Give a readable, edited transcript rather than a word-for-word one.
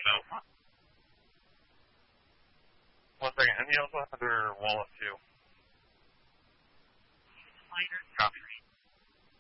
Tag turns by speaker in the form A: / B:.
A: No. 1 second. And you also have their wallet, too.
B: Minor
A: Copy.